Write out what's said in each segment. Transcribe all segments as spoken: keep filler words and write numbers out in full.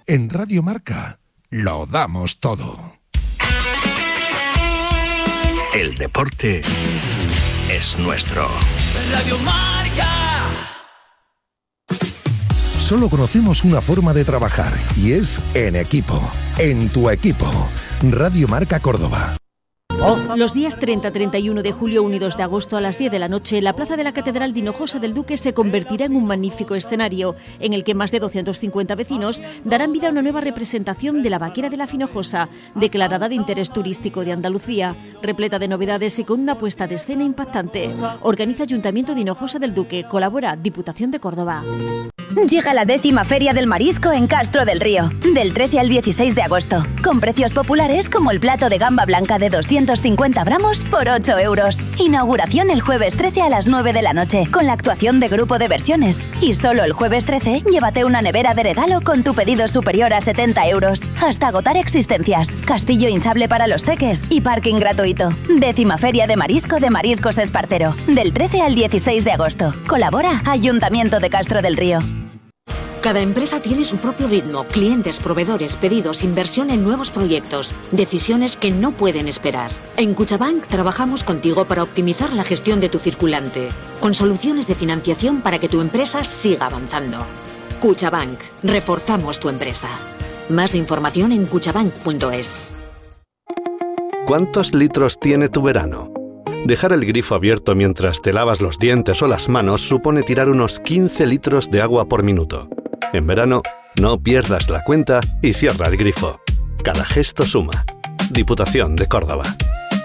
En Radio Marca lo damos todo. El deporte es nuestro. Radio Marca. Solo conocemos una forma de trabajar y es en equipo, en tu equipo. Radio Marca Córdoba. Los días treinta, treinta y uno de julio, uno y dos de agosto a las diez de la noche, la plaza de la Catedral de Hinojosa del Duque se convertirá en un magnífico escenario en el que más de doscientos cincuenta vecinos darán vida a una nueva representación de la Vaquera de la Finojosa, declarada de interés turístico de Andalucía, repleta de novedades y con una puesta de escena impactante. Organiza Ayuntamiento de Hinojosa del Duque, colabora Diputación de Córdoba. Llega la décima Feria del Marisco en Castro del Río, del trece al dieciséis de agosto, con precios populares como el plato de gamba blanca de doscientos cincuenta gramos por ocho euros. Inauguración el jueves trece a las nueve de la noche, con la actuación de Grupo de Versiones. Y solo el jueves trece, llévate una nevera de regalo con tu pedido superior a setenta euros, hasta agotar existencias. Castillo hinchable para los teques y parking gratuito. Décima Feria de Marisco de Mariscos Espartero, del trece al dieciséis de agosto. Colabora Ayuntamiento de Castro del Río. Cada empresa tiene su propio ritmo, clientes, proveedores, pedidos, inversión en nuevos proyectos, decisiones que no pueden esperar. En Cuchabank trabajamos contigo para optimizar la gestión de tu circulante, con soluciones de financiación para que tu empresa siga avanzando. Cuchabank, reforzamos tu empresa. Más información en cuchabank punto es. ¿Cuántos litros tiene tu verano? Dejar el grifo abierto mientras te lavas los dientes o las manos supone tirar unos quince litros de agua por minuto. En verano, no pierdas la cuenta y cierra el grifo. Cada gesto suma. Diputación de Córdoba.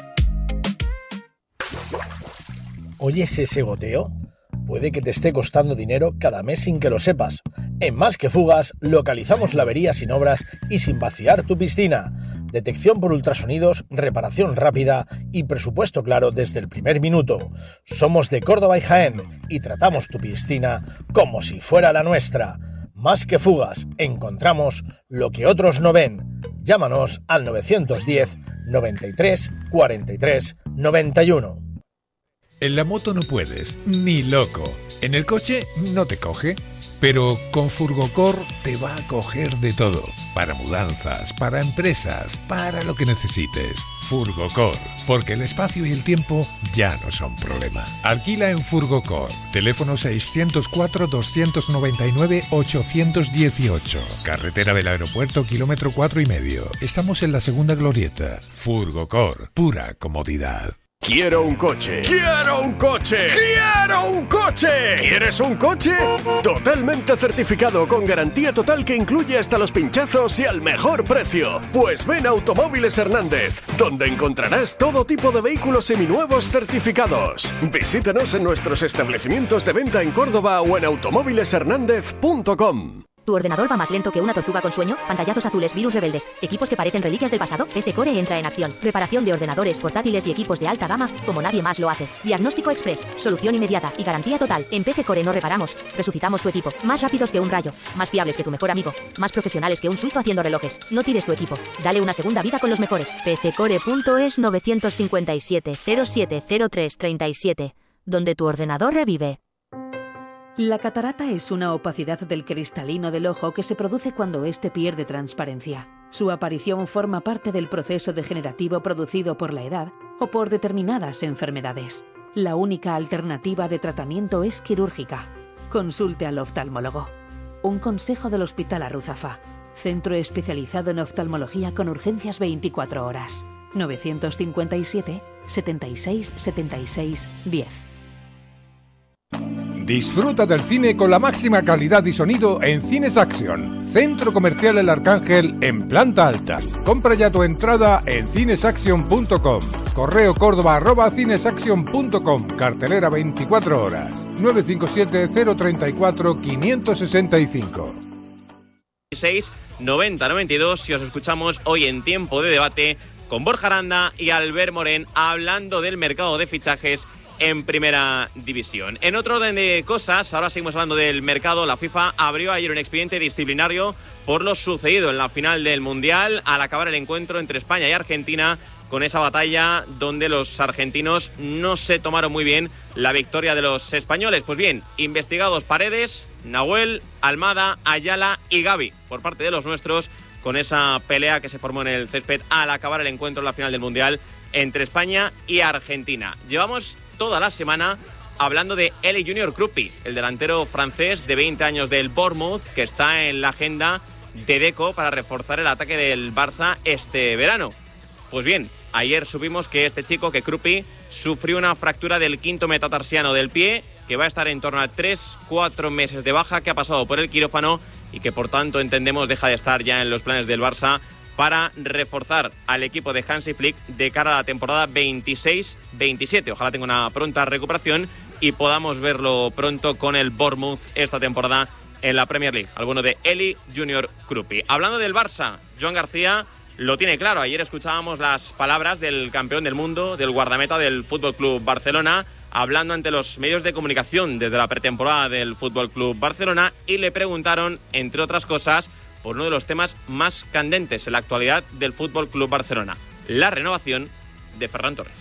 ¿Oyes ese goteo? Puede que te esté costando dinero cada mes sin que lo sepas. En Más que Fugas, localizamos la avería sin obras y sin vaciar tu piscina. Detección por ultrasonidos, reparación rápida y presupuesto claro desde el primer minuto. Somos de Córdoba y Jaén y tratamos tu piscina como si fuera la nuestra. Más que Fugas, encontramos lo que otros no ven. Llámanos al novecientos diez, noventa y tres, cuarenta y tres, noventa y uno. En la moto no puedes, ni loco. En el coche no te coge. Pero con Furgocor te va a coger de todo. Para mudanzas, para empresas, para lo que necesites. Furgocor, porque el espacio y el tiempo ya no son problema. Alquila en Furgocor. Teléfono seiscientos cuatro, doscientos noventa y nueve, ochocientos dieciocho. Carretera del Aeropuerto, kilómetro cuatro y medio. Estamos en la segunda glorieta. Furgocor, pura comodidad. Quiero un coche. ¡Quiero un coche! ¡Quiero un coche! ¿Quieres un coche? Totalmente certificado, con garantía total que incluye hasta los pinchazos y al mejor precio. Pues ven a Automóviles Hernández, donde encontrarás todo tipo de vehículos seminuevos certificados. Visítanos en nuestros establecimientos de venta en Córdoba o en automóviles hernández punto com. ¿Tu ordenador va más lento que una tortuga con sueño? Pantallazos azules, virus rebeldes, equipos que parecen reliquias del pasado. P C Core entra en acción. Reparación de ordenadores, portátiles y equipos de alta gama como nadie más lo hace. Diagnóstico express, solución inmediata y garantía total. En P C Core no reparamos, resucitamos tu equipo. Más rápidos que un rayo, más fiables que tu mejor amigo, más profesionales que un suizo haciendo relojes. No tires tu equipo, dale una segunda vida con los mejores. P C core punto es nueve cinco siete, cero siete cero tres tres siete, donde tu ordenador revive. La catarata es una opacidad del cristalino del ojo que se produce cuando éste pierde transparencia. Su aparición forma parte del proceso degenerativo producido por la edad o por determinadas enfermedades. La única alternativa de tratamiento es quirúrgica. Consulte al oftalmólogo. Un consejo del Hospital Arruzafa. Centro especializado en oftalmología con urgencias veinticuatro horas. novecientos cincuenta y siete, setenta y seis, setenta y seis, diez. Disfruta del cine con la máxima calidad y sonido en Cines Action, Centro Comercial El Arcángel en planta alta. Compra ya tu entrada en cinesaction punto com. Correo córdoba arroba cinesaction punto com. Cartelera veinticuatro horas. nueve cinco siete, cero tres cuatro, cinco seis cinco. seis noventa noventa y dos, si os escuchamos hoy en Tiempo de Debate con Borja Aranda y Albert Morén hablando del mercado de fichajes en Primera División. En otro orden de cosas, ahora seguimos hablando del mercado. La FIFA abrió ayer un expediente disciplinario por lo sucedido en la final del Mundial al acabar el encuentro entre España y Argentina con esa batalla donde los argentinos no se tomaron muy bien la victoria de los españoles. Pues bien, investigados Paredes, Nahuel, Almada, Ayala y Gavi por parte de los nuestros con esa pelea que se formó en el césped al acabar el encuentro en la final del Mundial entre España y Argentina. Llevamos toda la semana hablando de Eli Junior Krupi, el delantero francés de veinte años del Bournemouth, que está en la agenda de Deco para reforzar el ataque del Barça este verano. Pues bien, ayer supimos que este chico, que Krupi, sufrió una fractura del quinto metatarsiano del pie, que va a estar en torno a tres cuatro meses de baja, que ha pasado por el quirófano y que por tanto entendemos deja de estar ya en los planes del Barça para reforzar al equipo de Hansi Flick de cara a la temporada veintiséis veintisiete. Ojalá tenga una pronta recuperación y podamos verlo pronto con el Bournemouth esta temporada en la Premier League, al bueno de Eli Junior Krupi. Hablando del Barça, Joan García lo tiene claro. Ayer escuchábamos las palabras del campeón del mundo, del guardameta del F C Barcelona, hablando ante los medios de comunicación desde la pretemporada del F C Barcelona, y le preguntaron, entre otras cosas, por uno de los temas más candentes en la actualidad del F C Barcelona, la renovación de Ferran Torres.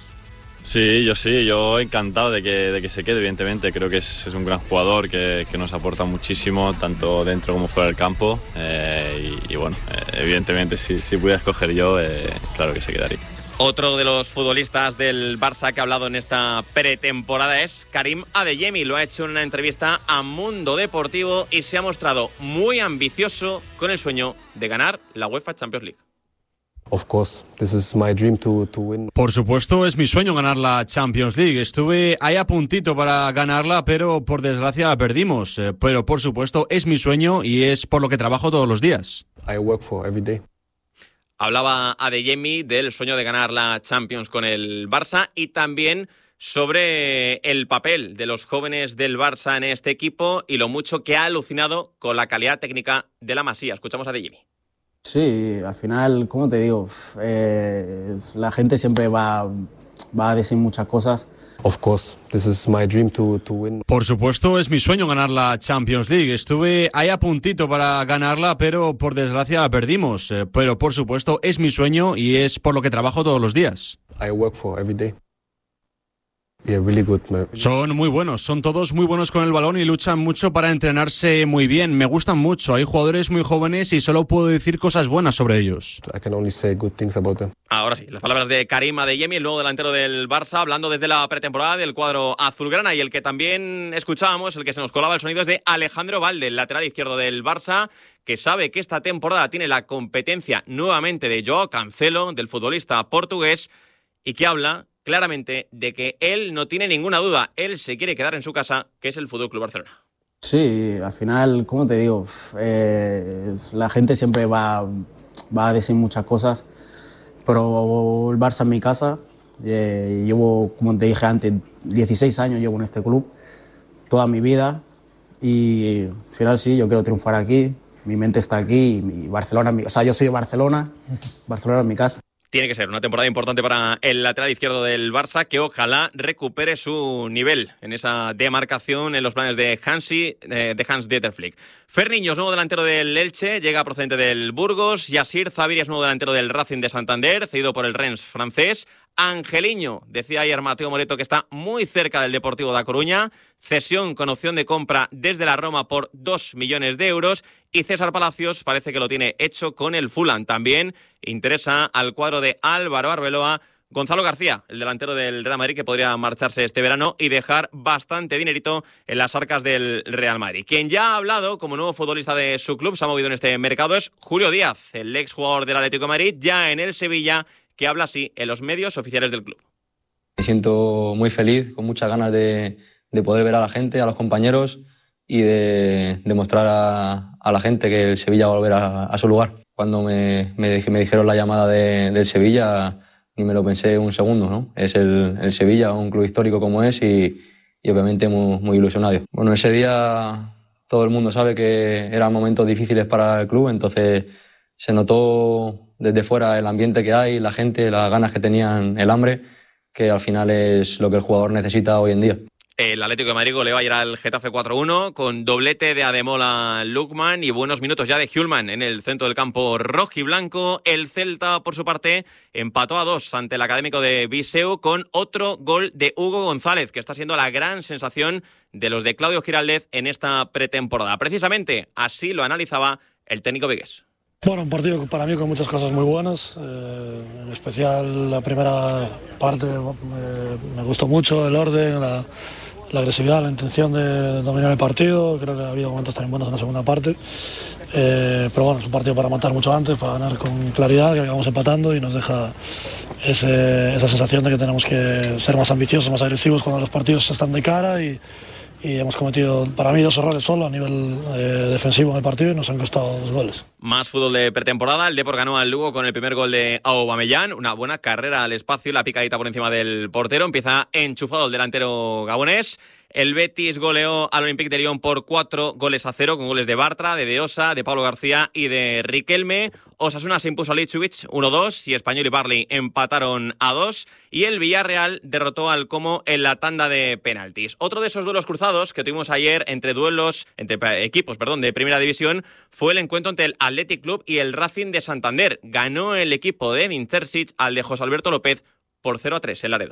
Sí, yo sí, yo encantado de que, de que se quede, evidentemente. Creo que es, es un gran jugador que, que nos aporta muchísimo, tanto dentro como fuera del campo. Eh, y, y bueno, eh, evidentemente, si, si pudiera escoger yo, eh, claro que se quedaría. Otro de los futbolistas del Barça que ha hablado en esta pretemporada es Karim Adeyemi. Lo ha hecho en una entrevista a Mundo Deportivo y se ha mostrado muy ambicioso con el sueño de ganar la UEFA Champions League. Of course, this is my dream to, to win. Por supuesto, es mi sueño ganar la Champions League. Estuve ahí a puntito para ganarla, pero por desgracia la perdimos. Eh, pero por supuesto, es mi sueño y es por lo que trabajo todos los días. I work for every day. Hablaba Adeyemi del sueño de ganar la Champions con el Barça y también sobre el papel de los jóvenes del Barça en este equipo y lo mucho que ha alucinado con la calidad técnica de la Masía. Escuchamos a Adeyemi. Sí, al final, ¿cómo te digo? Eh, la gente siempre va, va a decir muchas cosas. Of course, this is my dream to, to win. Por supuesto, es mi sueño ganar la Champions League. Estuve ahí a puntito para ganarla, pero por desgracia la perdimos. Eh, pero por supuesto, es mi sueño y es por lo que trabajo todos los días. I work for every day. Yeah, really good, man. Son muy buenos, son todos muy buenos con el balón y luchan mucho para entrenarse muy bien. Me gustan mucho, hay jugadores muy jóvenes y solo puedo decir cosas buenas sobre ellos. I can only say good things about them. Ahora sí, las palabras de Karim Adeyemi, el nuevo delantero del Barça, hablando desde la pretemporada del cuadro azulgrana, y el que también escuchábamos, el que se nos colaba el sonido, es de Alejandro Valde, el lateral izquierdo del Barça, que sabe que esta temporada tiene la competencia nuevamente de Joao Cancelo, del futbolista portugués, y que habla claramente de que él no tiene ninguna duda, él se quiere quedar en su casa, que es el F C Barcelona. Sí, al final, ¿cómo te digo? Eh, la gente siempre va, va a decir muchas cosas, pero el Barça es mi casa. Eh, llevo, como te dije antes, dieciséis años llevo en este club, toda mi vida, y al final sí, yo quiero triunfar aquí, mi mente está aquí, y Barcelona, o sea, yo soy de Barcelona, Barcelona es mi casa. Tiene que ser una temporada importante para el lateral izquierdo del Barça, que ojalá recupere su nivel en esa demarcación en los planes de Hansi, eh, de Hans-Dieter Flick. Ferniño es nuevo delantero del Elche, llega procedente del Burgos. Yassir Zaviri es nuevo delantero del Racing de Santander, cedido por el Rennes francés. Angeliño, decía ayer Mateo Moreto, que está muy cerca del Deportivo da Coruña. Cesión con opción de compra desde la Roma por dos millones de euros. Y César Palacios parece que lo tiene hecho con el Fulham. También interesa al cuadro de Álvaro Arbeloa Gonzalo García, el delantero del Real Madrid, que podría marcharse este verano y dejar bastante dinerito en las arcas del Real Madrid. Quien ya ha hablado como nuevo futbolista de su club, se ha movido en este mercado, es Julio Díaz, el exjugador del Atlético de Madrid, ya en el Sevilla, que habla así en los medios oficiales del club. Me siento muy feliz, con muchas ganas de, de poder ver a la gente, a los compañeros y de demostrar a, a la gente que el Sevilla va a volver a, a su lugar. Cuando me, me, me dijeron la llamada de, del Sevilla, ni me lo pensé un segundo, ¿no? Es el, el Sevilla, un club histórico como es y, y obviamente muy, muy ilusionado. Bueno, ese día todo el mundo sabe que eran momentos difíciles para el club, entonces se notó desde fuera el ambiente que hay, la gente, las ganas que tenían, el hambre, que al final es lo que el jugador necesita hoy en día. El Atlético de Madrid goleó ayer al Getafe cuatro uno con doblete de Ademola Lookman y buenos minutos ya de Hjulman en el centro del campo rojiblanco. El Celta, por su parte, empató a dos ante el Académico de Viseu con otro gol de Hugo González, que está siendo la gran sensación de los de Claudio Giraldez en esta pretemporada. Precisamente así lo analizaba el técnico vigués. Bueno, un partido para mí con muchas cosas muy buenas, eh, en especial la primera parte eh, me gustó mucho, el orden, la, la agresividad, la intención de dominar el partido. Creo que ha habido momentos también buenos en la segunda parte, eh, pero bueno, es un partido para matar mucho antes, para ganar con claridad, que acabamos empatando y nos deja ese, esa sensación de que tenemos que ser más ambiciosos, más agresivos cuando los partidos están de cara y Y hemos cometido, para mí, dos errores solo a nivel eh, defensivo en el partido y nos han costado dos goles. Más fútbol de pretemporada. El Depor ganó al Lugo con el primer gol de Aubameyang. Una buena carrera al espacio, la picadita por encima del portero. Empieza enchufado el delantero gabonés. El Betis goleó al Olympique de Lyon por cuatro goles a cero, con goles de Bartra, de De Osa, de Pablo García y de Riquelme. Osasuna se impuso a Lichwich uno dos y Español y Barley empataron a dos. Y el Villarreal derrotó al Como en la tanda de penaltis. Otro de esos duelos cruzados que tuvimos ayer entre duelos, entre equipos, perdón, de Primera División, fue el encuentro entre el Athletic Club y el Racing de Santander. Ganó el equipo de Edin Terzic al de José Alberto López por cero a tres en Laredo.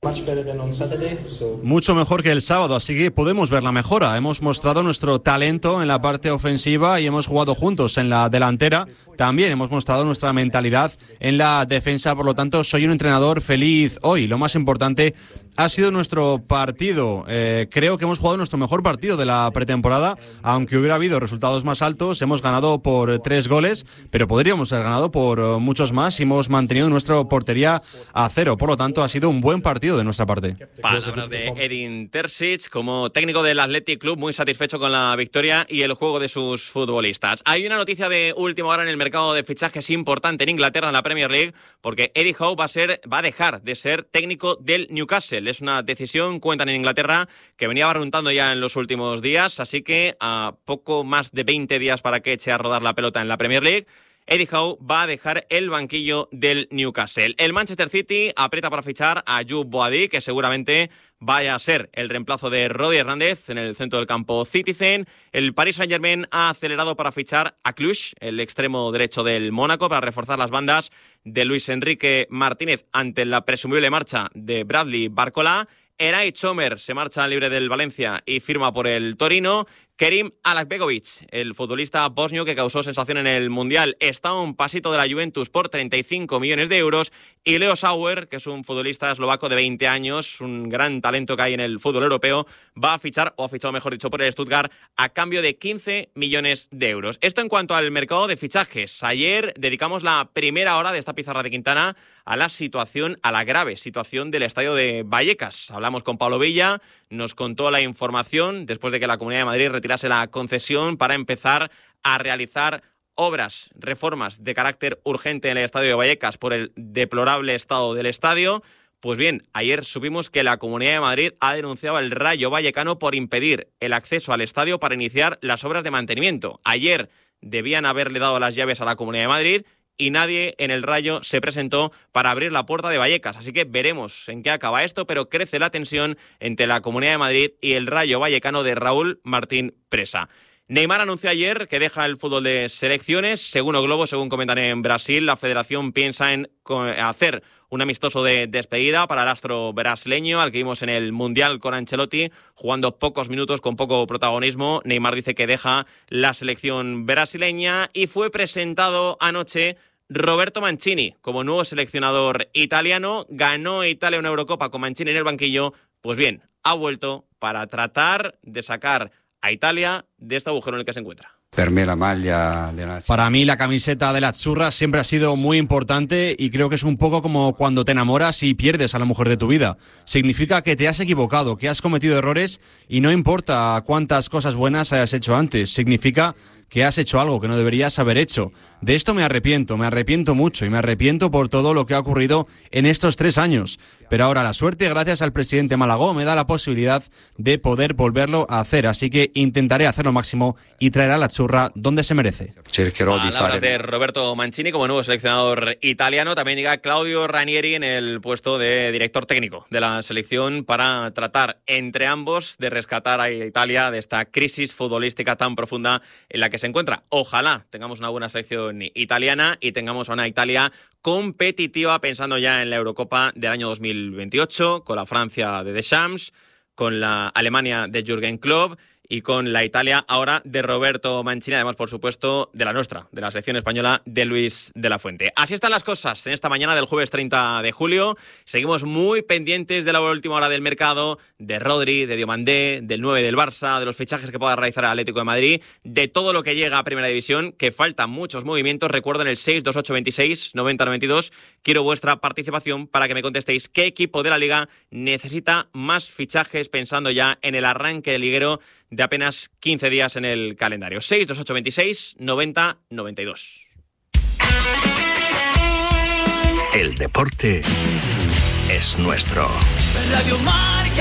Mucho mejor que el sábado, así que podemos ver la mejora. Hemos mostrado nuestro talento en la parte ofensiva y hemos jugado juntos en la delantera. También hemos mostrado nuestra mentalidad en la defensa, por lo tanto soy un entrenador feliz hoy. Lo más importante ha sido nuestro partido. Eh, creo que hemos jugado nuestro mejor partido de la pretemporada, aunque hubiera habido resultados más altos. Hemos ganado por tres goles, pero podríamos haber ganado por muchos más y hemos mantenido nuestra portería a cero. Por lo tanto, ha sido un buen partido de nuestra parte. Palabras de Edin Terzic, como técnico del Athletic Club, muy satisfecho con la victoria y el juego de sus futbolistas. Hay una noticia de última hora en el mercado de fichajes importante en Inglaterra, en la Premier League, porque Eddie Howe va a ser, va a dejar de ser técnico del Newcastle. Es una decisión, cuentan en Inglaterra, que venía barruntando ya en los últimos días, así que a poco más de veinte días para que eche a rodar la pelota en la Premier League, Eddie Howe va a dejar el banquillo del Newcastle. El Manchester City aprieta para fichar a Youp Boadi, que seguramente vaya a ser el reemplazo de Rodri Hernández en el centro del campo Citizen. El Paris Saint-Germain ha acelerado para fichar a Cluj, el extremo derecho del Mónaco, para reforzar las bandas de Luis Enrique Martínez ante la presumible marcha de Bradley Barcola. Eray Chomer se marcha libre del Valencia y firma por el Torino. Kerim Alakbegovic, el futbolista bosnio que causó sensación en el Mundial, está a un pasito de la Juventus por treinta y cinco millones de euros. Y Leo Sauer, que es un futbolista eslovaco de veinte años, un gran talento que hay en el fútbol europeo, va a fichar, o ha fichado mejor dicho, por el Stuttgart a cambio de quince millones de euros. Esto en cuanto al mercado de fichajes. Ayer dedicamos la primera hora de esta pizarra de Quintana a la situación, a la grave situación del estadio de Vallecas. Hablamos con Pablo Villa, nos contó la información después de que la Comunidad de Madrid retirase la concesión para empezar a realizar obras, reformas de carácter urgente en el estadio de Vallecas por el deplorable estado del estadio. Pues bien, ayer supimos que la Comunidad de Madrid ha denunciado al Rayo Vallecano por impedir el acceso al estadio para iniciar las obras de mantenimiento. Ayer debían haberle dado las llaves a la Comunidad de Madrid y nadie en el Rayo se presentó para abrir la puerta de Vallecas. Así que veremos en qué acaba esto, pero crece la tensión entre la Comunidad de Madrid y el Rayo Vallecano de Raúl Martín Presa. Neymar anunció ayer que deja el fútbol de selecciones. Según O Globo, según comentan en Brasil, la federación piensa en hacer un amistoso de despedida para el astro brasileño, al que vimos en el Mundial con Ancelotti, jugando pocos minutos con poco protagonismo. Neymar dice que deja la selección brasileña y fue presentado anoche Roberto Mancini como nuevo seleccionador italiano. Ganó Italia una Eurocopa con Mancini en el banquillo. Pues bien, ha vuelto para tratar de sacar a Italia de este agujero en el que se encuentra. Para mí la camiseta de la Azzurra siempre ha sido muy importante y creo que es un poco como cuando te enamoras y pierdes a la mujer de tu vida. Significa que te has equivocado, que has cometido errores y no importa cuántas cosas buenas hayas hecho antes. Significa que has hecho algo que no deberías haber hecho. De esto me arrepiento, me arrepiento mucho y me arrepiento por todo lo que ha ocurrido en estos tres años. Pero ahora la suerte, gracias al presidente Malagó, me da la posibilidad de poder volverlo a hacer. Así que intentaré hacer lo máximo y traer a la churra donde se merece. Palabras de Roberto Mancini como nuevo seleccionador italiano. También llega Claudio Ranieri en el puesto de director técnico de la selección para tratar entre ambos de rescatar a Italia de esta crisis futbolística tan profunda en la que se encuentra. Ojalá tengamos una buena selección italiana y tengamos a una Italia competitiva pensando ya en la Eurocopa del año dos mil veintiocho, con la Francia de Deschamps, con la Alemania de Jürgen Klopp y con la Italia ahora de Roberto Mancini, además, por supuesto, de la nuestra, de la selección española de Luis de la Fuente. Así están las cosas en esta mañana del jueves treinta de julio. Seguimos muy pendientes de la última hora del mercado, de Rodri, de Diomandé, del nueve del Barça, de los fichajes que pueda realizar el Atlético de Madrid, de todo lo que llega a Primera División, que faltan muchos movimientos. Recuerden el seis dos ocho veintiséis noventa noventa y dos. Quiero vuestra participación para que me contestéis qué equipo de la Liga necesita más fichajes pensando ya en el arranque del liguero de apenas quince días en el calendario. seis dos ocho veintiséis noventa noventa y dos. El deporte es nuestro. Radio Marca.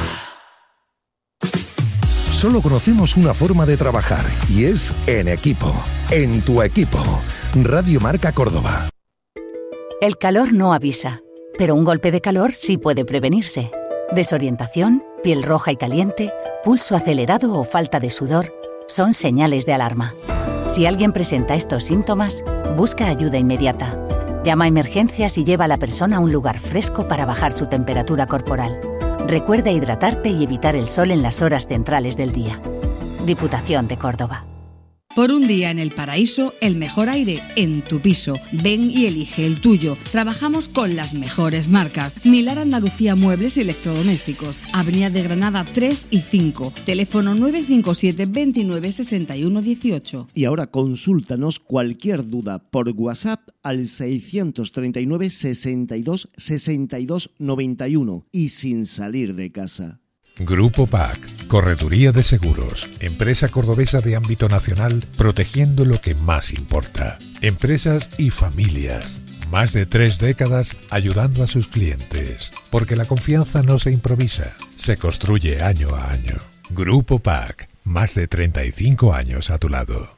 Solo conocemos una forma de trabajar y es en equipo. En tu equipo. Radio Marca Córdoba. El calor no avisa, pero un golpe de calor sí puede prevenirse. Desorientación, piel roja y caliente, pulso acelerado o falta de sudor son señales de alarma. Si alguien presenta estos síntomas, busca ayuda inmediata. Llama a emergencias y lleva a la persona a un lugar fresco para bajar su temperatura corporal. Recuerda hidratarte y evitar el sol en las horas centrales del día. Diputación de Córdoba. Por un día en el paraíso, el mejor aire en tu piso. Ven y elige el tuyo. Trabajamos con las mejores marcas. Milar Andalucía Muebles y Electrodomésticos. Avenida de Granada tres y cinco. Teléfono nueve cinco siete veintinueve sesenta y uno dieciocho. Y ahora consúltanos cualquier duda por WhatsApp al seiscientos treinta y nueve sesenta y dos sesenta y dos noventa y uno y sin salir de casa. Grupo P A C, Correduría de Seguros, empresa cordobesa de ámbito nacional, protegiendo lo que más importa. Empresas y familias. Más de tres décadas ayudando a sus clientes. Porque la confianza no se improvisa, se construye año a año. Grupo P A C, más de treinta y cinco años a tu lado.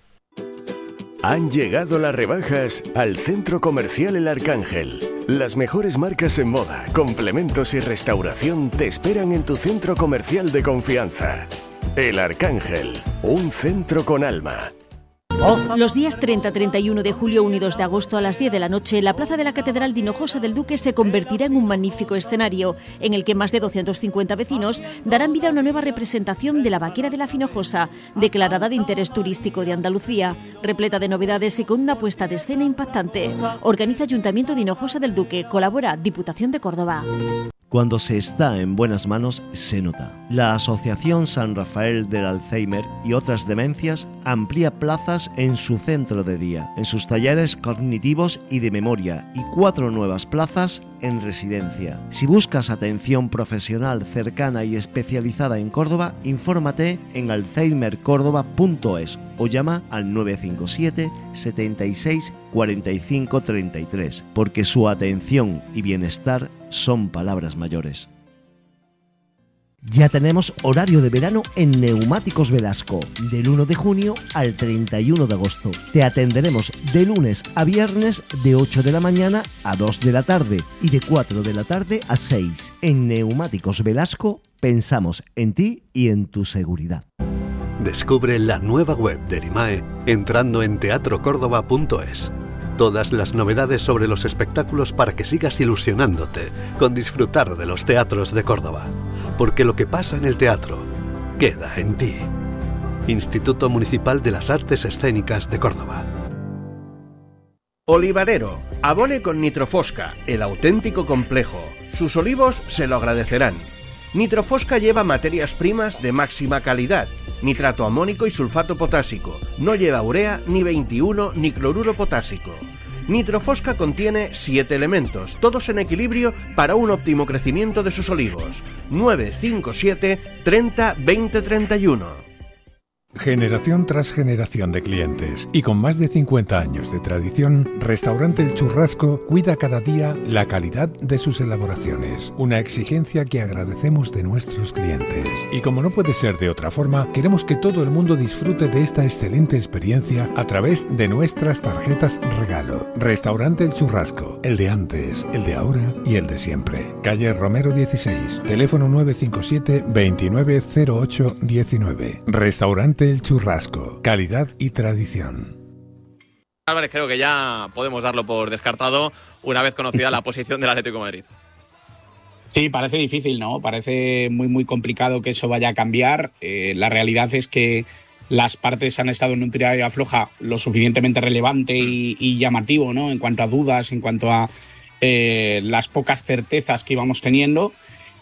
Han llegado las rebajas al Centro Comercial El Arcángel. Las mejores marcas en moda, complementos y restauración te esperan en tu centro comercial de confianza. El Arcángel, un centro con alma. Los días treinta, treinta y uno de julio, uno y dos de agosto a las diez de la noche, la plaza de la Catedral de Hinojosa del Duque se convertirá en un magnífico escenario en el que más de doscientos cincuenta vecinos darán vida a una nueva representación de la Vaquera de la Finojosa, declarada de interés turístico de Andalucía, repleta de novedades y con una puesta de escena impactante. Organiza Ayuntamiento de Hinojosa del Duque, colabora Diputación de Córdoba. Cuando se está en buenas manos, se nota. La Asociación San Rafael del Alzheimer y otras demencias amplía plazas en su centro de día, en sus talleres cognitivos y de memoria, y cuatro nuevas plazas en residencia. Si buscas atención profesional cercana y especializada en Córdoba, infórmate en alzheimer córdoba punto es o llama al nueve cinco siete, setenta y seis, cuarenta y cinco, treinta y tres, porque su atención y bienestar son palabras mayores. Ya tenemos horario de verano en Neumáticos Velasco, del uno de junio al treinta y uno de agosto. Te atenderemos de lunes a viernes de ocho de la mañana a dos de la tarde y de cuatro de la tarde a seis. En Neumáticos Velasco pensamos en ti y en tu seguridad. Descubre la nueva web de Erimae entrando en teatro córdoba punto es. Todas las novedades sobre los espectáculos para que sigas ilusionándote con disfrutar de los teatros de Córdoba. Porque lo que pasa en el teatro queda en ti. Instituto Municipal de las Artes Escénicas de Córdoba. Olivarero, abone con Nitrofosca, el auténtico complejo. Sus olivos se lo agradecerán. Nitrofosca lleva materias primas de máxima calidad, nitrato amónico y sulfato potásico. No lleva urea, ni veintiuno, ni cloruro potásico. Nitrofosca contiene siete elementos, todos en equilibrio para un óptimo crecimiento de sus olivos. nueve cinco siete, treinta, veinte, treinta y uno. Generación tras generación de clientes y con más de cincuenta años de tradición, Restaurante El Churrasco cuida cada día la calidad de sus elaboraciones, una exigencia que agradecemos de nuestros clientes. Y como no puede ser de otra forma, queremos que todo el mundo disfrute de esta excelente experiencia a través de nuestras tarjetas regalo. Restaurante El Churrasco, el de antes, el de ahora y el de siempre. Calle Romero dieciséis, teléfono nueve cinco siete, veintinueve cero ocho diecinueve. Restaurante El Churrasco, calidad y tradición. Álvarez, creo que ya podemos darlo por descartado una vez conocida la posición del Atlético de Madrid. Sí, parece difícil, ¿no? Parece muy, muy complicado que eso vaya a cambiar. Eh, la realidad es que las partes han estado en un tira y afloja lo suficientemente relevante y, y llamativo, ¿no? En cuanto a dudas, en cuanto a eh, las pocas certezas que íbamos teniendo.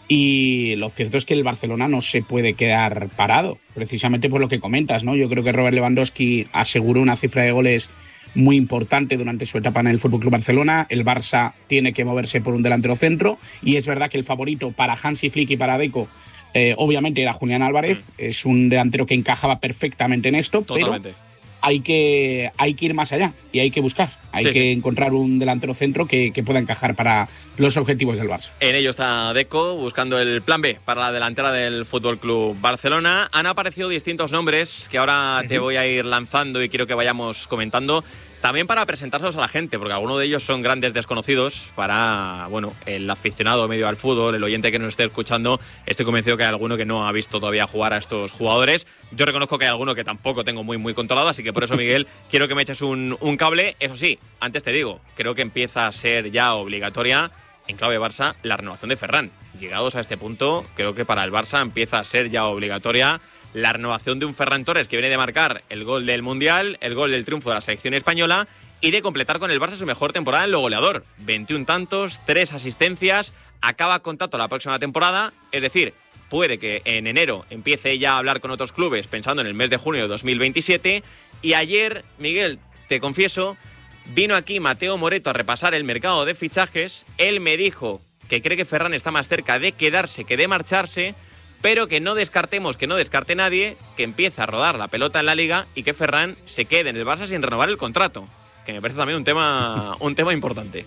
Y lo cierto es que el Barcelona no se puede quedar parado, precisamente por lo que comentas, ¿no? Yo creo que Robert Lewandowski aseguró una cifra de goles muy importante durante su etapa en el F C Barcelona. El Barça tiene que moverse por un delantero centro y es verdad que el favorito para Hansi Flick y para Deco eh, obviamente era Julián Álvarez. Mm. Es un delantero que encajaba perfectamente en esto. Totalmente. Pero hay que, hay que ir más allá y hay que buscar. Hay sí, que sí. encontrar un delantero centro que, que pueda encajar para los objetivos del Barça. En ello está Deco buscando el plan B para la delantera del F C Barcelona. Han aparecido distintos nombres que ahora uh-huh. te voy a ir lanzando y quiero que vayamos comentando. También para presentárselos a la gente, porque algunos de ellos son grandes desconocidos para, bueno, el aficionado medio al fútbol, el oyente que nos esté escuchando. Estoy convencido que hay alguno que no ha visto todavía jugar a estos jugadores. Yo reconozco que hay alguno que tampoco tengo muy, muy controlado, así que por eso, Miguel, quiero que me eches un, un cable. Eso sí, antes te digo, creo que empieza a ser ya obligatoria, en clave Barça, la renovación de Ferran. Llegados a este punto, creo que para el Barça empieza a ser ya obligatoria la renovación de un Ferran Torres que viene de marcar el gol del Mundial, el gol del triunfo de la selección española y de completar con el Barça su mejor temporada en lo goleador. veintiún tantos, tres asistencias, acaba contrato la próxima temporada, es decir, puede que en enero empiece ya a hablar con otros clubes pensando en el mes de junio de dos mil veintisiete. Y ayer, Miguel, te confieso, vino aquí Mateo Moreto a repasar el mercado de fichajes. Él me dijo que cree que Ferran está más cerca de quedarse que de marcharse, pero que no descartemos, que no descarte nadie, que empiece a rodar la pelota en la Liga y que Ferran se quede en el Barça sin renovar el contrato, que me parece también un tema, un tema importante.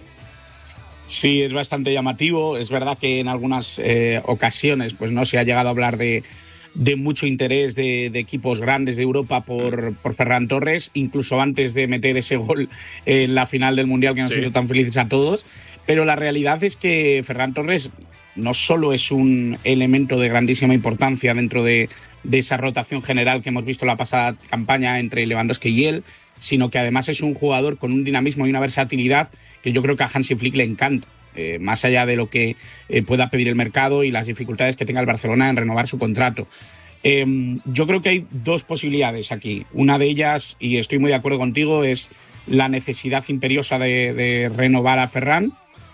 Sí, es bastante llamativo. Es verdad que en algunas eh, ocasiones pues no se ha llegado a hablar de, de mucho interés de, de equipos grandes de Europa por, por Ferran Torres, incluso antes de meter ese gol en la final del Mundial que nos sí. hizo tan felices a todos. Pero la realidad es que Ferran Torres no solo es un elemento de grandísima importancia dentro de, de esa rotación general que hemos visto la pasada campaña entre Lewandowski y él, sino que además es un jugador con un dinamismo y una versatilidad que yo creo que a Hansi Flick le encanta, eh, más allá de lo que eh, pueda pedir el mercado y las dificultades que tenga el Barcelona en renovar su contrato. Eh, yo creo que hay dos posibilidades aquí. Una de ellas, y estoy muy de acuerdo contigo, es la necesidad imperiosa de, de renovar a Ferran.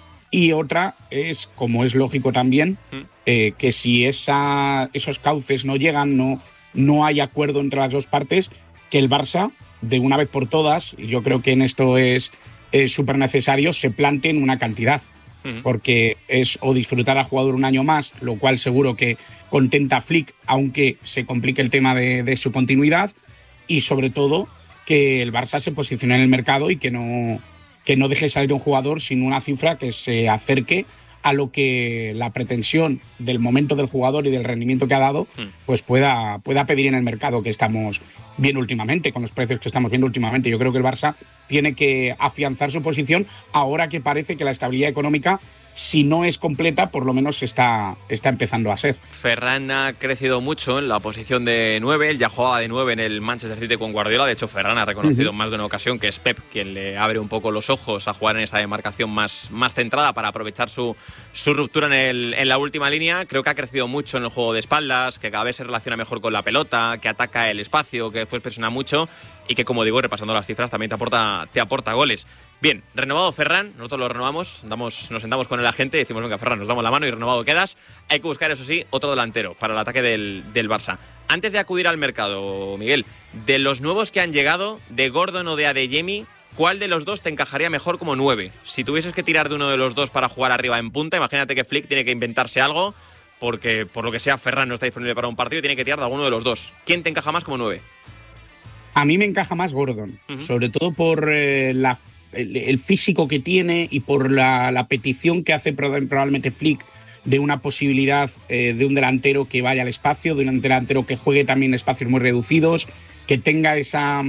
Y otra es, como es lógico también, eh, que si esa, esos cauces no llegan, no, no hay acuerdo entre las dos partes, que el Barça, de una vez por todas, y yo creo que en esto es súper necesario, se planteen una cantidad. Uh-huh. Porque es o disfrutar al jugador un año más, lo cual seguro que contenta a Flick, aunque se complique el tema de, de su continuidad, y sobre todo que el Barça se posicione en el mercado y que no... que no deje salir un jugador sin una cifra que se acerque a lo que la pretensión del momento del jugador y del rendimiento que ha dado pues pueda, pueda pedir en el mercado que estamos viendo últimamente, con los precios que estamos viendo últimamente. Yo creo que el Barça tiene que afianzar su posición ahora que parece que la estabilidad económica, si no es completa, por lo menos está, está empezando a ser. Ferran ha crecido mucho en la posición de nueve, él ya jugaba de nueve en el Manchester City con Guardiola. De hecho, Ferran ha reconocido uh-huh. más de una ocasión que es Pep quien le abre un poco los ojos a jugar en esa demarcación más, más centrada para aprovechar su, su ruptura en, el, en la última línea. Creo que ha crecido mucho en el juego de espaldas, que cada vez se relaciona mejor con la pelota, que ataca el espacio, que después presiona mucho y que, como digo, repasando las cifras, también te aporta, te aporta goles. Bien, renovado Ferran, nosotros lo renovamos, damos, nos sentamos con el agente y decimos, venga, Ferran, nos damos la mano y renovado quedas. Hay que buscar, eso sí, otro delantero para el ataque del, del Barça. Antes de acudir al mercado, Miguel, de los nuevos que han llegado, de Gordon o de Adeyemi, ¿cuál de los dos te encajaría mejor como nueve? Si tuvieses que tirar de uno de los dos para jugar arriba en punta, imagínate que Flick tiene que inventarse algo. porque por lo que sea Ferran no está disponible para un partido y tiene que tirar de alguno de los dos. ¿Quién te encaja más como nueve? A mí me encaja más Gordon, uh-huh. sobre todo por eh, la, el, el físico que tiene y por la, la petición que hace probablemente Flick de una posibilidad eh, de un delantero que vaya al espacio, de un delantero que juegue también en espacios muy reducidos, que tenga esa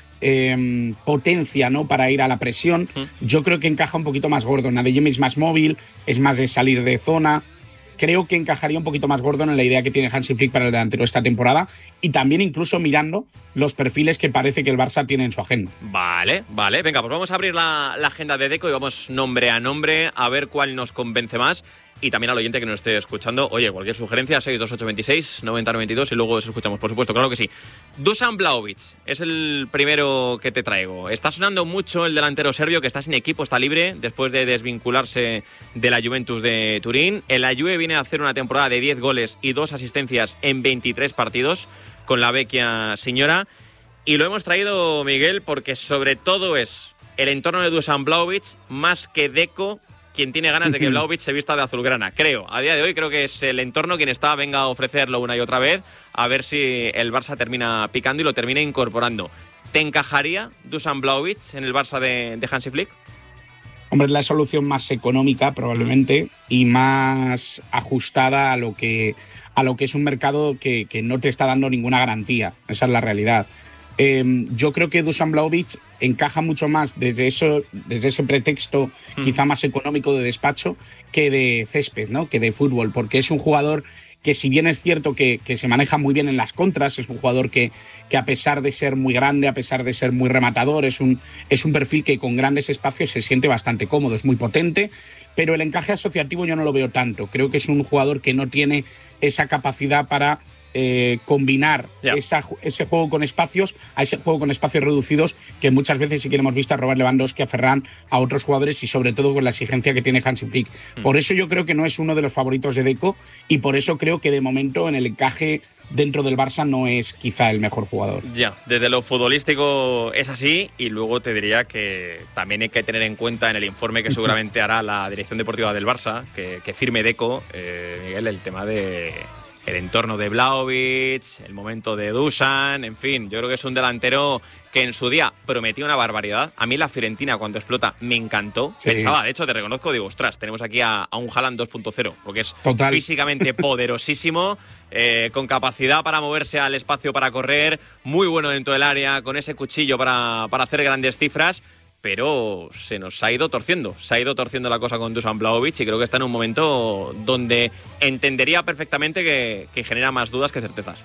eh, potencia, ¿no?, para ir a la presión. Uh-huh. Yo creo que encaja un poquito más Gordon. Adeyemi es más móvil, es más de salir de zona. Creo que encajaría un poquito más Gordon en la idea que tiene Hansi Flick para el delantero esta temporada y también incluso mirando los perfiles que parece que el Barça tiene en su agenda. Vale, vale. Venga, pues vamos a abrir la, la agenda de Deco y vamos nombre a nombre a ver cuál nos convence más. Y también al oyente que nos esté escuchando, oye, cualquier sugerencia, seis dos ocho veintiséis noventa noventa y dos y luego os escuchamos, por supuesto, claro que sí. Dusan Vlahovic es el primero que te traigo. Está sonando mucho el delantero serbio que está sin equipo, está libre después de desvincularse de la Juventus de Turín. El la Juve viene a hacer una temporada de diez goles y dos asistencias en veintitrés partidos con la vecchia señora. Y lo hemos traído, Miguel, porque sobre todo es el entorno de Dusan Vlahovic más que Deco quien tiene ganas de que Vlahovic se vista de azulgrana. Creo, a día de hoy creo que es el entorno quien está venga a ofrecerlo una y otra vez, a ver si el Barça termina picando y lo termina incorporando. ¿Te encajaría Dusan Vlahovic en el Barça de, de Hansi Flick? Hombre, es la solución más económica probablemente y más ajustada a lo que, a lo que es un mercado que, que no te está dando ninguna garantía. Esa es la realidad. Eh, yo creo que Dusan Vlahovic encaja mucho más desde, eso, desde ese pretexto mm. quizá más económico de despacho que de césped, ¿no?, que de fútbol, porque es un jugador que, si bien es cierto que, que se maneja muy bien en las contras, es un jugador que, que a pesar de ser muy grande, a pesar de ser muy rematador, es un, es un perfil que con grandes espacios se siente bastante cómodo, es muy potente, pero el encaje asociativo yo no lo veo tanto. Creo que es un jugador que no tiene esa capacidad para Eh, combinar esa, ese juego con espacios a ese juego con espacios reducidos que muchas veces sí que hemos visto a Robert Lewandowski, a Ferran, a otros jugadores y sobre todo con la exigencia que tiene Hansi Flick. Mm. Por eso yo creo que no es uno de los favoritos de Deco y por eso creo que de momento en el encaje dentro del Barça no es quizá el mejor jugador. Ya, desde lo futbolístico es así y luego te diría que también hay que tener en cuenta en el informe que seguramente hará la dirección deportiva del Barça, que, que firme Deco, eh, Miguel, el tema de el entorno de Vlahovic, el momento de Dusan, en fin, yo creo que es un delantero que en su día prometió una barbaridad. A mí la Fiorentina cuando explota me encantó. Sí. Pensaba, de hecho te reconozco, digo, ostras, tenemos aquí a, a un Haaland dos punto cero, porque es Total. físicamente poderosísimo, eh, con capacidad para moverse al espacio para correr, muy bueno dentro del área, con ese cuchillo para, para hacer grandes cifras. Pero se nos ha ido torciendo, se ha ido torciendo la cosa con Dusan Vlahovic y creo que está en un momento donde entendería perfectamente que, que genera más dudas que certezas.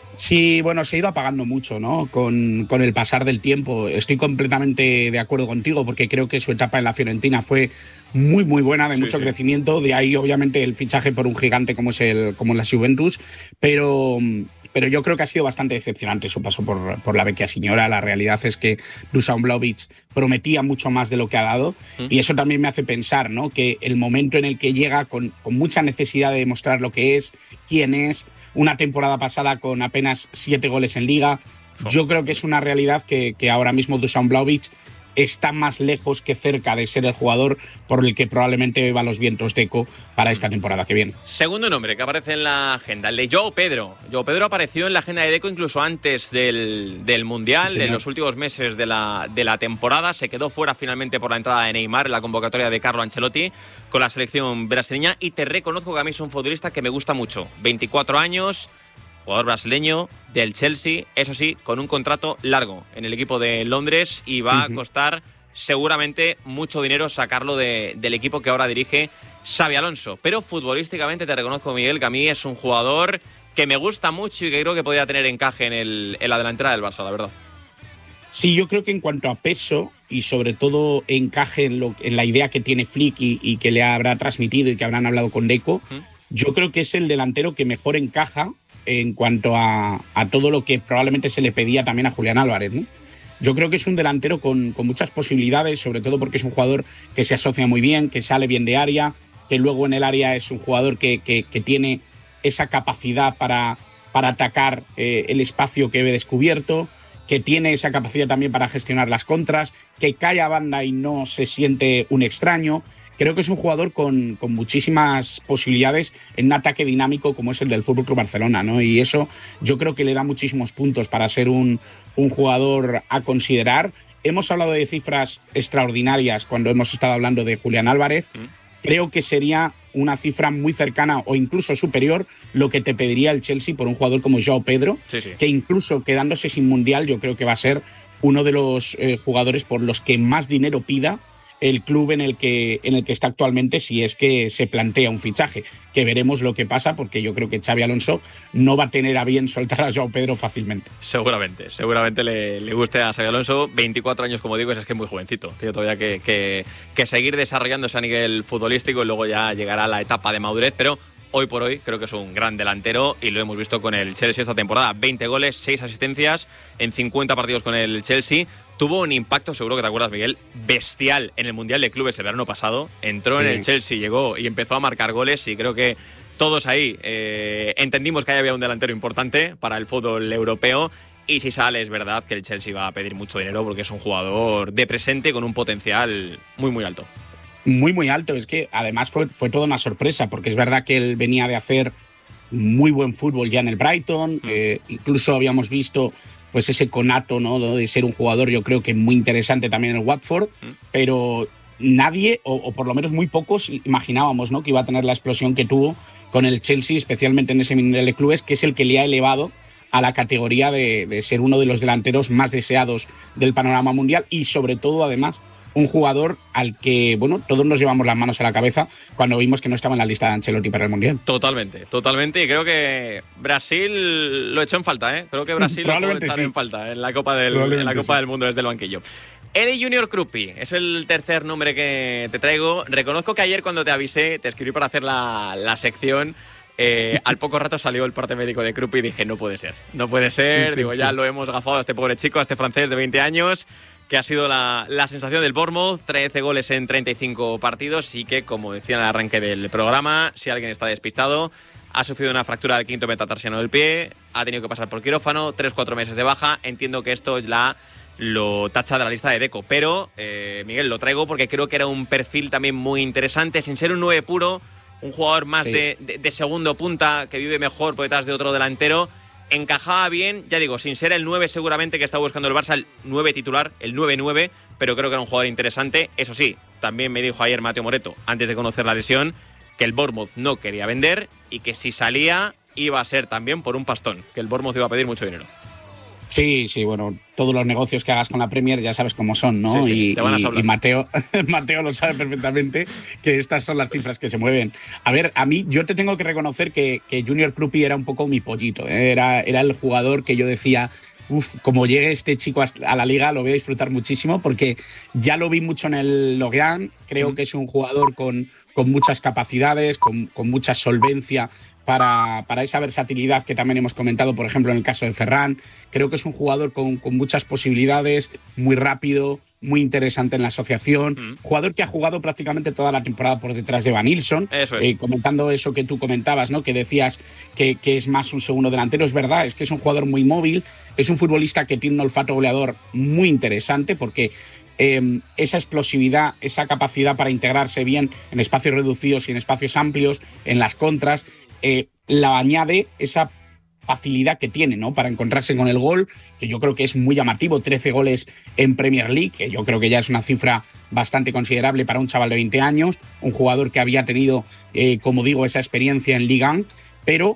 Sí, bueno, se ha ido apagando mucho, ¿no?, con, con el pasar del tiempo. Estoy completamente de acuerdo contigo porque creo que su etapa en la Fiorentina fue muy, muy buena, de sí, mucho sí. crecimiento. De ahí, obviamente, el fichaje por un gigante como es el como la Juventus, pero... Pero yo creo que ha sido bastante decepcionante su paso por, por la vecchia señora. La realidad es que Dusan Vlahovic prometía mucho más de lo que ha dado. ¿Mm? Y eso también me hace pensar, ¿no?, que el momento en el que llega con, con mucha necesidad de demostrar lo que es, quién es, una temporada pasada con apenas siete goles en Liga, oh. yo creo que es una realidad que, que ahora mismo Dusan Vlahovic está más lejos que cerca de ser el jugador por el que probablemente va los vientos Deco para esta temporada que viene. Segundo nombre que aparece en la agenda, el de João Pedro. João Pedro apareció en la agenda de Deco incluso antes del, del Mundial, sí, en los últimos meses de la, de la temporada. Se quedó fuera finalmente por la entrada de Neymar en la convocatoria de Carlo Ancelotti con la selección brasileña y te reconozco que a mí es un futbolista que me gusta mucho. veinticuatro años, jugador brasileño del Chelsea, eso sí, con un contrato largo en el equipo de Londres y va uh-huh. a costar seguramente mucho dinero sacarlo de, del equipo que ahora dirige Xabi Alonso. Pero futbolísticamente te reconozco, Miguel, que a mí es un jugador que me gusta mucho y que creo que podría tener encaje en, el, en la delantera del Barça, la verdad. Sí, yo creo que en cuanto a peso y sobre todo encaje en, lo, en la idea que tiene Flick y, y que le habrá transmitido y que habrán hablado con Deco, uh-huh. yo creo que es el delantero que mejor encaja en cuanto a, a todo lo que probablemente se le pedía también a Julián Álvarez, ¿no? Yo creo que es un delantero con, con muchas posibilidades, sobre todo porque es un jugador que se asocia muy bien, que sale bien de área, que luego en el área es un jugador que, que, que tiene esa capacidad para, para atacar eh, el espacio que ve descubierto, que tiene esa capacidad también para gestionar las contras, que cae a banda y no se siente un extraño, creo que es un jugador con, con muchísimas posibilidades en un ataque dinámico como es el del F C Barcelona, ¿no? Y eso yo creo que le da muchísimos puntos para ser un, un jugador a considerar. Hemos hablado de cifras extraordinarias cuando hemos estado hablando de Julián Álvarez. Creo que sería una cifra muy cercana o incluso superior lo que te pediría el Chelsea por un jugador como João Pedro, sí, sí. que incluso quedándose sin Mundial yo creo que va a ser uno de los eh, jugadores por los que más dinero pida el club en el que en el que está actualmente, si es que se plantea un fichaje, que veremos lo que pasa, porque yo creo que Xabi Alonso no va a tener a bien soltar a João Pedro fácilmente. Seguramente, seguramente le, le guste a Xabi Alonso. veinticuatro años, como digo, es, es que es muy jovencito. Tiene todavía que, que, que seguir desarrollándose a nivel futbolístico y luego ya llegará la etapa de madurez, pero hoy por hoy creo que es un gran delantero y lo hemos visto con el Chelsea esta temporada. veinte goles, seis asistencias en cincuenta partidos con el Chelsea. Tuvo un impacto, seguro que te acuerdas, Miguel, bestial en el Mundial de Clubes el verano pasado. Entró sí. en el Chelsea, llegó y empezó a marcar goles y creo que todos ahí eh, entendimos que ahí había un delantero importante para el fútbol europeo. Y si sale, es verdad que el Chelsea va a pedir mucho dinero porque es un jugador de presente con un potencial muy, muy alto. Muy, muy alto. Es que además fue, fue toda una sorpresa, porque es verdad que él venía de hacer muy buen fútbol ya en el Brighton. Mm. Eh, incluso habíamos visto pues ese conato, ¿no?, de ser un jugador, yo creo que muy interesante también en el Watford, mm. pero nadie, o, o por lo menos muy pocos, imaginábamos, ¿no?, que iba a tener la explosión que tuvo con el Chelsea, especialmente en ese Mundial de Clubes, que es el que le ha elevado a la categoría de, de ser uno de los delanteros más deseados del panorama mundial y sobre todo, además, un jugador al que, bueno, todos nos llevamos las manos a la cabeza cuando vimos que no estaba en la lista de Ancelotti para el Mundial. Totalmente, totalmente. Y creo que Brasil lo echó en falta, ¿eh? Creo que Brasil lo puede echar sí. en falta en la Copa del, en la Copa sí. del Mundo desde el banquillo. Eli Junior Kruppi es el tercer nombre que te traigo. Reconozco que ayer cuando te avisé, te escribí para hacer la, la sección. Eh, al poco rato salió el parte médico de Kruppi y dije, no puede ser, no puede ser. Sí, sí, Digo, sí. ya lo hemos gafado a este pobre chico, a este francés de veinte años. Que ha sido la, la sensación del Bournemouth, trece goles en treinta y cinco partidos y que, como decía en el arranque del programa, si alguien está despistado, ha sufrido una fractura del quinto metatarsiano del pie, ha tenido que pasar por quirófano, tres cuatro meses de baja. Entiendo que esto la, lo tacha de la lista de Deco, pero, eh, Miguel, lo traigo porque creo que era un perfil también muy interesante, sin ser un nueve puro, un jugador más sí. de, de, de segundo punta, que vive mejor por detrás de otro delantero. Encajaba bien, ya digo, sin ser el nueve seguramente que está buscando el Barça, el nueve titular, el nueve nueve, pero creo que era un jugador interesante. Eso sí, también me dijo ayer Mateo Moreto, antes de conocer la lesión, que el Bournemouth no quería vender y que si salía iba a ser también por un pastón, que el Bournemouth iba a pedir mucho dinero. Sí, sí, bueno, todos los negocios que hagas con la Premier ya sabes cómo son, ¿no? Sí, sí, y, te van a y, y Mateo, Mateo lo sabe perfectamente, que estas son las cifras que se mueven. A ver, a mí, yo te tengo que reconocer que, que Junior Kruppi era un poco mi pollito, ¿eh? era, era el jugador que yo decía, uff, como llegue este chico a la liga lo voy a disfrutar muchísimo, porque ya lo vi mucho en el Lorient, creo mm. que es un jugador con, con muchas capacidades, con, con mucha solvencia, Para, para esa versatilidad que también hemos comentado, por ejemplo, en el caso de Ferran. Creo que es un jugador con, con muchas posibilidades, muy rápido, muy interesante en la asociación. Mm. Jugador que ha jugado prácticamente toda la temporada por detrás de Van Nilsson. Eso es. Eh, comentando eso que tú comentabas, ¿no? Que decías que, que es más un segundo delantero. Es verdad, es que es un jugador muy móvil, es un futbolista que tiene un olfato goleador muy interesante porque Eh, esa explosividad, esa capacidad para integrarse bien en espacios reducidos y en espacios amplios, en las contras, eh, la añade esa facilidad que tiene, ¿no?, para encontrarse con el gol, que yo creo que es muy llamativo, trece goles en Premier League, que yo creo que ya es una cifra bastante considerable para un chaval de veinte años, un jugador que había tenido, eh, como digo, esa experiencia en Ligue uno, pero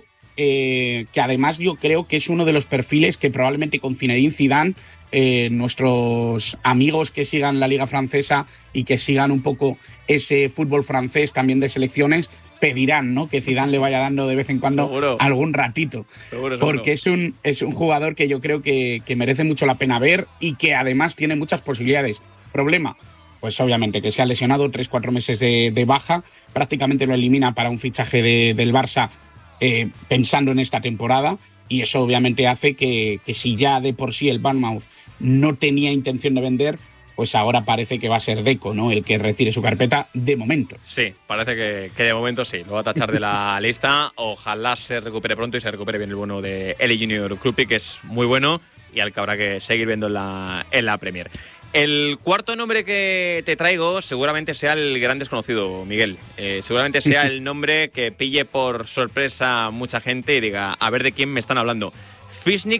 eh, que además yo creo que es uno de los perfiles que probablemente con Zinedine Zidane, Eh, nuestros amigos que sigan la Liga Francesa y que sigan un poco ese fútbol francés también de selecciones, pedirán, ¿no?, que Zidane le vaya dando de vez en cuando seguro. algún ratito. Seguro, seguro. Porque es un, es un jugador que yo creo que, que merece mucho la pena ver y que además tiene muchas posibilidades. Problema, pues obviamente que se ha lesionado, tres, cuatro meses de, de baja, prácticamente lo elimina para un fichaje de, del Barça eh, pensando en esta temporada. Y eso obviamente hace que, que si ya de por sí el Bournemouth no tenía intención de vender, pues ahora parece que va a ser Deco, ¿no?, el que retire su carpeta de momento. Sí, parece que, que de momento sí, lo va a tachar de la lista. Ojalá se recupere pronto y se recupere bien el bono de Eli Junior Kruppi, que es muy bueno y al que habrá que seguir viendo en la, en la Premier. El cuarto nombre que te traigo seguramente sea el gran desconocido, Miguel. Eh, seguramente sea el nombre que pille por sorpresa a mucha gente y diga, a ver de quién me están hablando. Fisnik